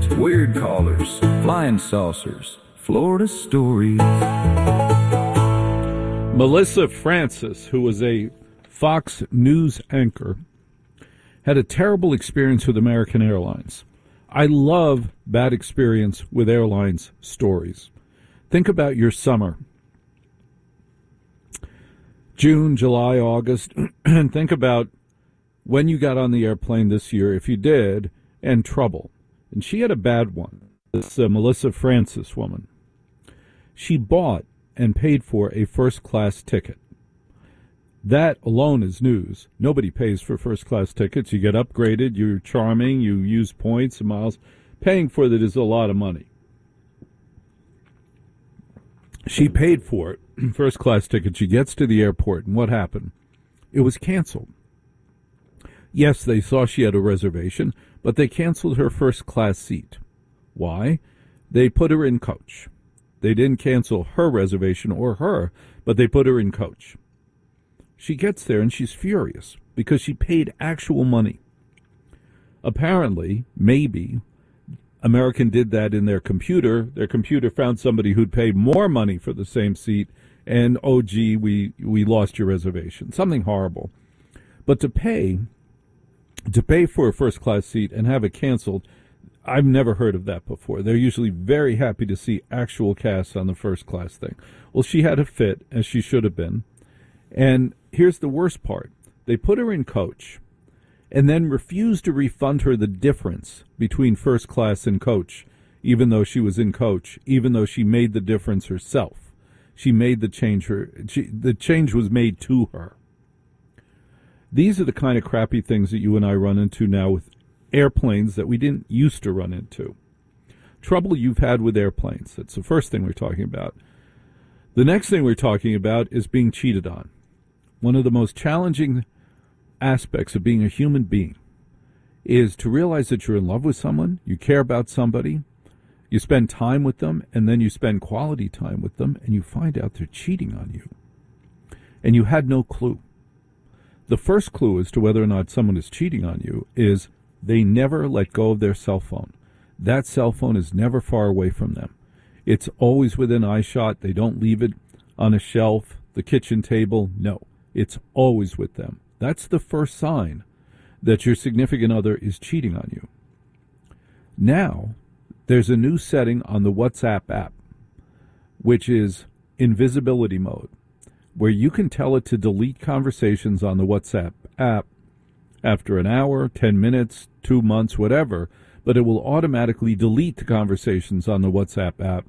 weird callers, flying saucers, Florida stories. Melissa Francis, who was a Fox News anchor, had a terrible experience with American Airlines. I love bad experience with airlines stories. Think about your summer, June, July, August, and think about when you got on the airplane this year, if you did, and trouble. And she had a bad one, this Melissa Francis woman. She bought and paid for a first-class ticket. That alone is news. Nobody pays for first-class tickets. You get upgraded, you're charming, you use points and miles. Paying for that is a lot of money. She paid for it, first-class ticket. She gets to the airport, and what happened? It was canceled. Yes, they saw she had a reservation, but they canceled her first-class seat. Why? They put her in coach. They didn't cancel her reservation or her, but they put her in coach. She gets there and she's furious because she paid actual money. Apparently, maybe, American did that in their computer. Their computer found somebody who'd paid more money for the same seat, and, oh, gee, we lost your reservation. Something horrible. But to pay for a first-class seat and have it canceled, I've never heard of that before. They're usually very happy to see actual casts on the first-class thing. Well, she had a fit, as she should have been. And here's the worst part. They put her in coach and then refused to refund her the difference between first class and coach, even though she was in coach, even though she made the difference herself. She made the change. The change was made to her. These are the kind of crappy things that you and I run into now with airplanes that we didn't used to run into. Trouble you've had with airplanes. That's the first thing we're talking about. The next thing we're talking about is being cheated on. One of the most challenging aspects of being a human being is to realize that you're in love with someone, you care about somebody, you spend time with them, and then you spend quality time with them, and you find out they're cheating on you. And you had no clue. The first clue as to whether or not someone is cheating on you is they never let go of their cell phone. That cell phone is never far away from them. It's always within eyeshot. They don't leave it on a shelf, the kitchen table. No, it's always with them. That's the first sign that your significant other is cheating on you. Now, there's a new setting on the WhatsApp app, which is invisibility mode, where you can tell it to delete conversations on the WhatsApp app after an hour, 10 minutes, 2 months, whatever, but it will automatically delete the conversations on the WhatsApp app,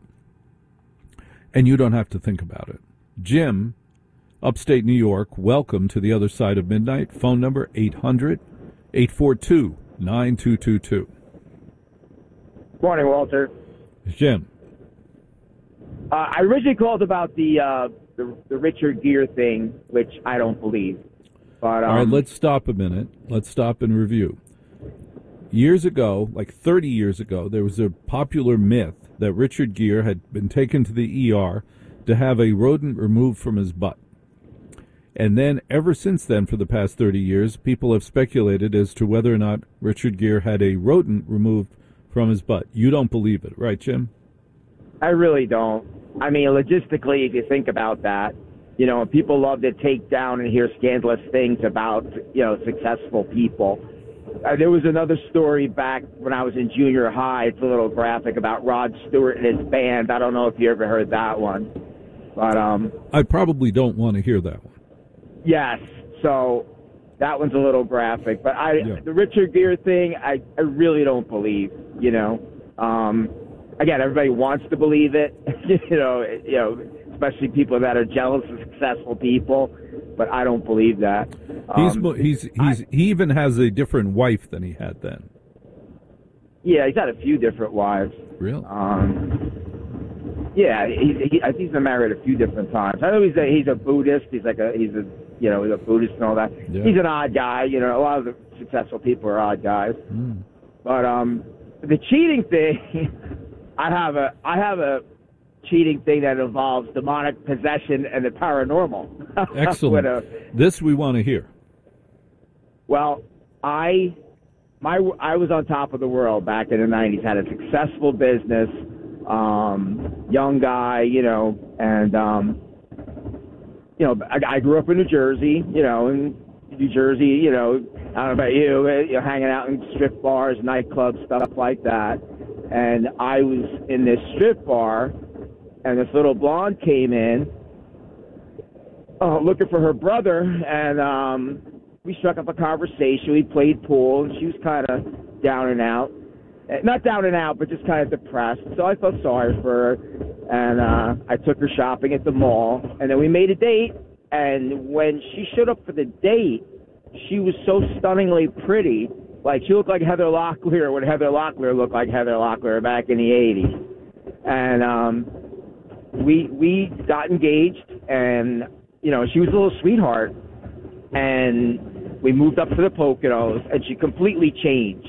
and you don't have to think about it. Jim, upstate New York, welcome to the other side of midnight. Phone number 800-842-9222. Morning, Walter. Jim. I originally called about the Richard Gere thing, which I don't believe. But all right, let's stop a minute. Let's stop and review. Years ago, like 30 years ago, there was a popular myth that Richard Gere had been taken to the ER to have a rodent removed from his butt. And then, ever since then, for the past 30 years, people have speculated as to whether or not Richard Gere had a rodent removed from his butt. You don't believe it, right, Jim? I really don't. I mean, logistically, if you think about that, you know, people love to take down and hear scandalous things about, you know, successful people. There was another story back when I was in junior high. It's a little graphic about Rod Stewart and his band. I don't know if you ever heard that one. But I probably don't want to hear that one. Yes. So that one's a little graphic. But the Richard Gere thing, I really don't believe, you know. Again, everybody wants to believe it, you know, especially people that are jealous of successful people. But I don't believe that. He even has a different wife than he had then. Yeah, he's had a few different wives. Really? Yeah, I think he's been married a few different times. I know he's a Buddhist. He's a Buddhist and all that. Yeah. He's an odd guy. You know, a lot of the successful people are odd guys. Mm. But the cheating thing, I have a cheating thing that involves demonic possession and the paranormal. Excellent. This we want to hear. Well, I I was on top of the world back in the 90s, had a successful business, young guy, and, I grew up in New Jersey, and New Jersey, I don't know about you, hanging out in strip bars, nightclubs, stuff like that. And I was in this strip bar, and this little blonde came in looking for her brother, and we struck up a conversation. We played pool, and she was kind of down and out. Not down and out, but just kind of depressed. So I felt sorry for her, and I took her shopping at the mall, and then we made a date. And when she showed up for the date, she was so stunningly pretty. Like, she looked like Heather Locklear when Heather Locklear looked like Heather Locklear back in the 80s. And we got engaged, and, she was a little sweetheart. And we moved up to the Poconos, and she completely changed.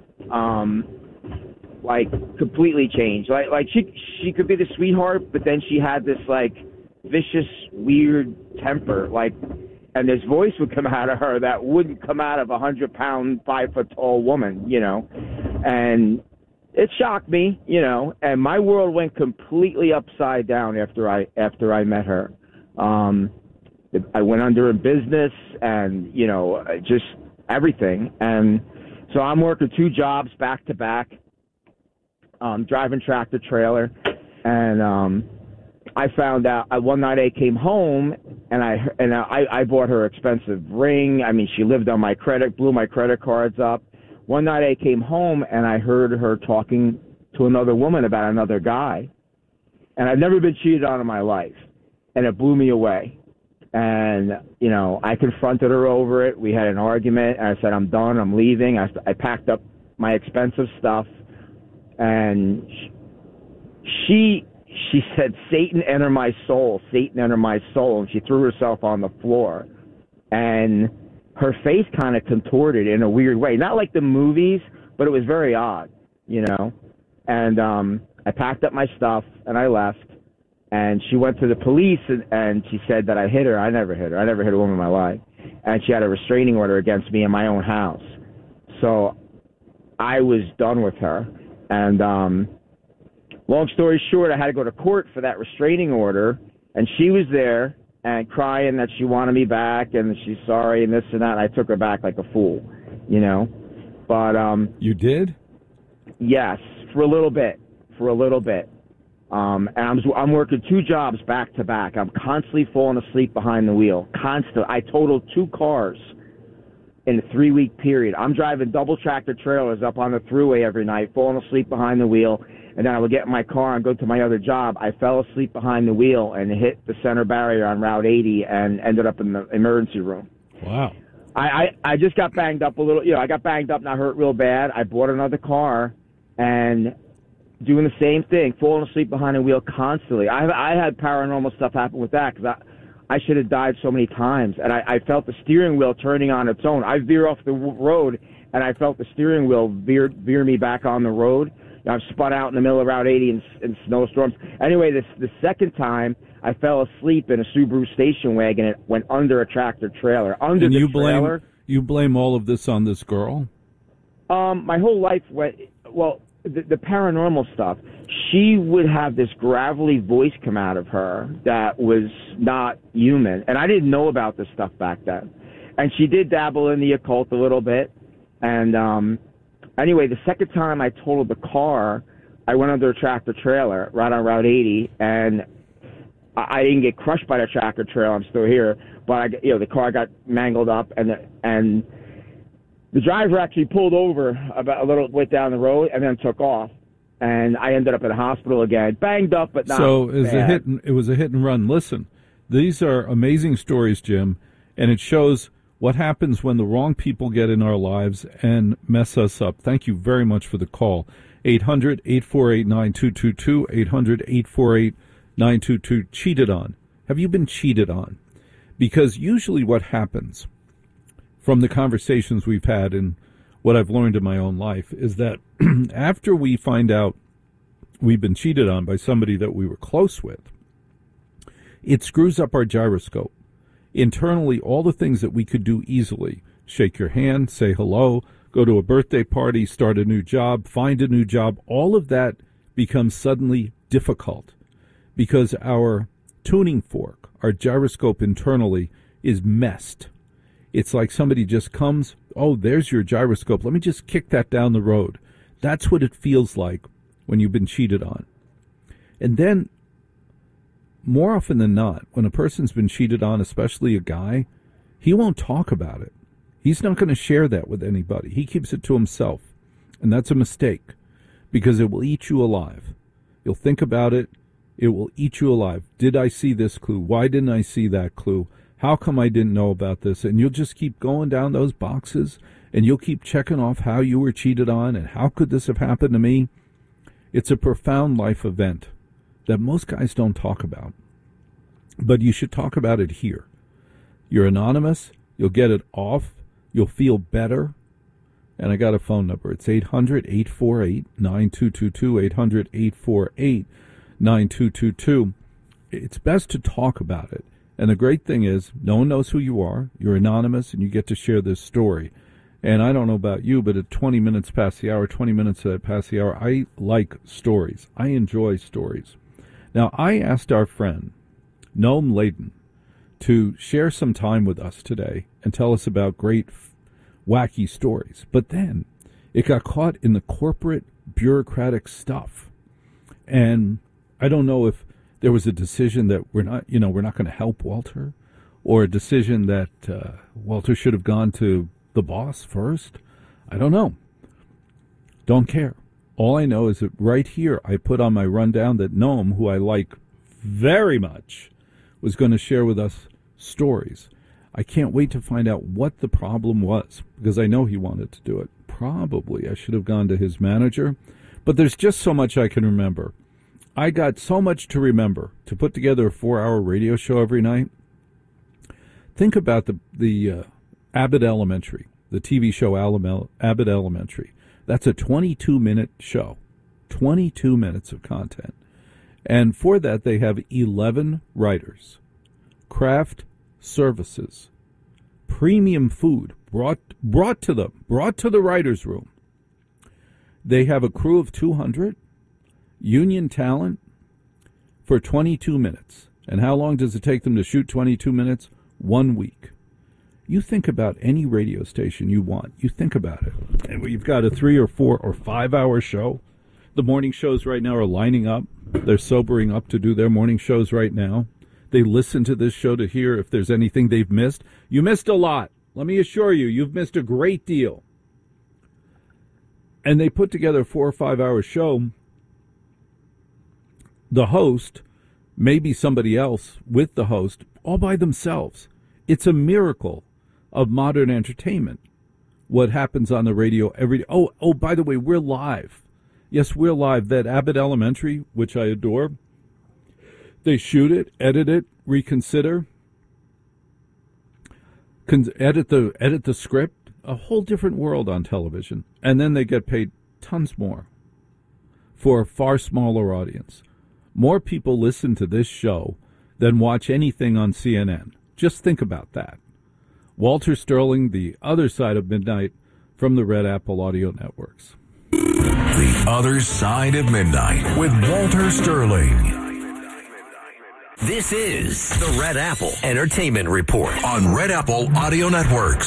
Completely changed. Like she could be the sweetheart, but then she had this, vicious, weird temper, and this voice would come out of her that wouldn't come out of a 100-pound, 5-foot-tall woman, and it shocked me, and my world went completely upside down after I met her. I went under in business and, just everything. And so I'm working 2 jobs back to back, driving tractor trailer, and I found out one night I came home and I bought her expensive ring. I mean, she lived on my credit, blew my credit cards up. One night I came home and I heard her talking to another woman about another guy. And I've never been cheated on in my life. And it blew me away. And, I confronted her over it. We had an argument. And I said, I'm done. I'm leaving. I packed up my expensive stuff. And she said, Satan enter my soul. Satan enter my soul. And she threw herself on the floor. And her face kind of contorted in a weird way. Not like the movies, but it was very odd, And I packed up my stuff and I left. And she went to the police and she said that I hit her. I never hit her. I never hit a woman in my life. And she had a restraining order against me in my own house. So I was done with her. And long story short, I had to go to court for that restraining order. And she was there and crying that she wanted me back and she's sorry and this and that. And I took her back like a fool, But you did? Yes, for a little bit. And I'm working 2 jobs back to back. I'm constantly falling asleep behind the wheel. I totaled 2 cars in a 3-week period. I'm driving double tractor trailers up on the thruway every night, falling asleep behind the wheel. And then I would get in my car and go to my other job. I fell asleep behind the wheel and hit the center barrier on Route 80 and ended up in the emergency room. Wow. I just got banged up a little. I got banged up, not hurt real bad. I bought another car and doing the same thing, falling asleep behind the wheel constantly. I had paranormal stuff happen with that because I should have died so many times. And I felt the steering wheel turning on its own. I veer off the road, and I felt the steering wheel veer me back on the road. I've spun out in the middle of Route 80 in snowstorms. Anyway, the second time, I fell asleep in a Subaru station wagon. It went under a tractor trailer. You blame all of this on this girl? My whole life went... Well, the paranormal stuff, she would have this gravelly voice come out of her that was not human. And I didn't know about this stuff back then. And she did dabble in the occult a little bit. And anyway, the second time I totaled the car, I went under a tractor trailer right on Route 80. And I didn't get crushed by the tractor trailer. I'm still here. But the car got mangled up, and the driver actually pulled over about a little bit down the road and then took off. And I ended up in the hospital again, banged up, but not So bad. It was a hit and run. Listen, these are amazing stories, Jim, and it shows what happens when the wrong people get in our lives and mess us up. Thank you very much for the call. 800-848-9222, 800-848-9222. Cheated on. Have you been cheated on? Because usually what happens from the conversations we've had and what I've learned in my own life is that after we find out we've been cheated on by somebody that we were close with, it screws up our gyroscope. Internally, all the things that we could do easily, shake your hand, say hello, go to a birthday party, start a new job, find a new job. All of that becomes suddenly difficult because our tuning fork, our gyroscope internally, is messed. It's like somebody just comes, oh, there's your gyroscope. Let me just kick that down the road. That's what it feels like when you've been cheated on. And then, more often than not, when a person's been cheated on, especially a guy, he won't talk about it. He's not going to share that with anybody. He keeps it to himself. And that's a mistake because it will eat you alive. You'll think about it. It will eat you alive. Did I see this clue? Why didn't I see that clue? How come I didn't know about this? And you'll just keep going down those boxes, and you'll keep checking off how you were cheated on and how could this have happened to me. It's a profound life event that most guys don't talk about. But you should talk about it here. You're anonymous. You'll get it off. You'll feel better. And I got a phone number. It's 800-848-9222, 800-848-9222. It's best to talk about it. And the great thing is, no one knows who you are. You're anonymous, and you get to share this story. And I don't know about you, but at 20 minutes past the hour, I like stories. I enjoy stories. Now, I asked our friend, Noam Laden, to share some time with us today and tell us about great, wacky stories. But then it got caught in the corporate bureaucratic stuff. And I don't know if there was a decision that we're not going to help Walter, or a decision that Walter should have gone to the boss first. I don't know. Don't care. All I know is that right here I put on my rundown that Noam, who I like very much, was going to share with us stories. I can't wait to find out what the problem was, because I know he wanted to do it. Probably I should have gone to his manager, but there's just so much I can remember. I got so much to remember to put together a 4-hour radio show every night. Think about the Abbott Elementary, the TV show Abbott Elementary. That's a 22-minute show, 22 minutes of content. And for that, they have 11 writers, craft services, premium food brought to the writers' room. They have a crew of 200. Union talent for 22 minutes. And how long does it take them to shoot 22 minutes? 1 week. You think about any radio station you want. You think about it. And we've got a 3 or 4 or 5 hour show. The morning shows right now are lining up. They're sobering up to do their morning shows right now. They listen to this show to hear if there's anything they've missed. You missed a lot. Let me assure you, you've missed a great deal. And they put together a 4 or 5 hour show. The host, maybe somebody else with the host, all by themselves. It's a miracle of modern entertainment, what happens on the radio every day. Oh, by the way, we're live. Yes, we're live. That Abbott Elementary, which I adore, they shoot it, edit it, reconsider, edit the script, a whole different world on television. And then they get paid tons more for a far smaller audience. More people listen to this show than watch anything on CNN. Just think about that. Walter Sterling, The Other Side of Midnight, from the Red Apple Audio Networks. The Other Side of Midnight with Walter Sterling. This is the Red Apple Entertainment Report on Red Apple Audio Networks.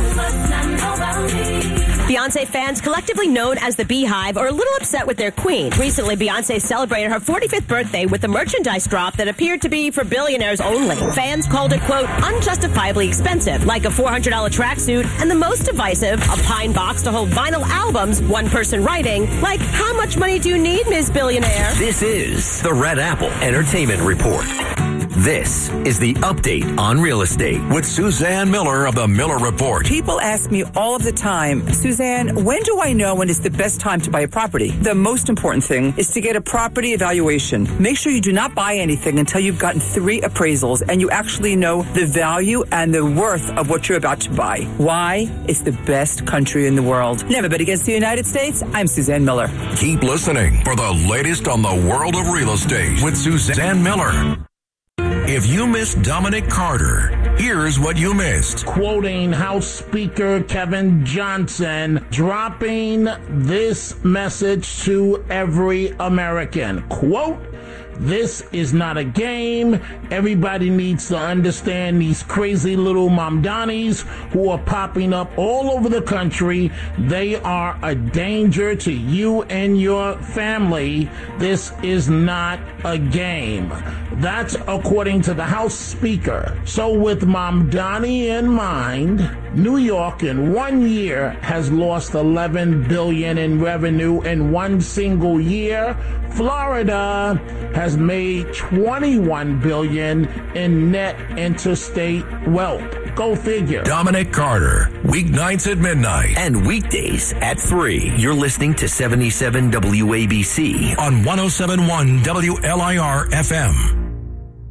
Beyonce fans, collectively known as the Beehive, are a little upset with their queen. Recently, Beyonce celebrated her 45th birthday with a merchandise drop that appeared to be for billionaires only. Fans called it, quote, unjustifiably expensive, like a $400 tracksuit, and the most divisive, a pine box to hold vinyl albums, one person writing, like, how much money do you need, Ms. Billionaire? This is the Red Apple Entertainment Report. This is the update on real estate with Suzanne Miller of the Miller Report. People ask me all of the time, Suzanne, when do I know when it's the best time to buy a property? The most important thing is to get a property evaluation. Make sure you do not buy anything until you've gotten 3 appraisals and you actually know the value and the worth of what you're about to buy. Why? It's the best country in the world. Never bet against the United States. I'm Suzanne Miller. Keep listening for the latest on the world of real estate with Suzanne Miller. If you missed Dominic Carter, here's what you missed. Quoting House Speaker Kevin Johnson, dropping this message to every American. Quote, "This is not a game. Everybody needs to understand these crazy little Mamdanis who are popping up all over the country. They are a danger to you and your family. This is not a game." That's according to the House Speaker. So with Mamdani in mind, New York in 1 year has lost $11 billion in revenue in one single year. Florida has made $21 billion in net interstate wealth. Go figure. Dominic Carter, weeknights at midnight and weekdays at 3. You're listening to 77 WABC on 107.1 WLIR FM.